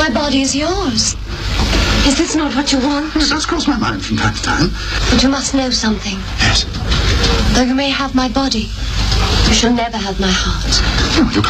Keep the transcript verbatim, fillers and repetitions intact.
My body is yours. Is this not what you want? Yes, that's crossed my mind from time to time. But you must know something. Yes. Though you may have my body, you shall never have my heart. No, you can't.